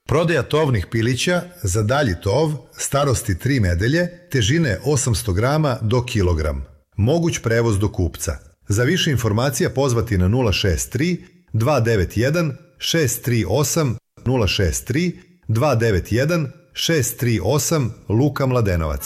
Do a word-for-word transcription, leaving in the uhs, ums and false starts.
Prodaja tovnih pilića za dalji tov, starosti tri nedelje, težine osamsto grama do kilogram. Moguć prevoz do kupca. Za više informacija pozvati na nula šest tri dva devet jedan šest tri osam nula šest tri dva devet jedan šest tri osam Luka Mladenovac.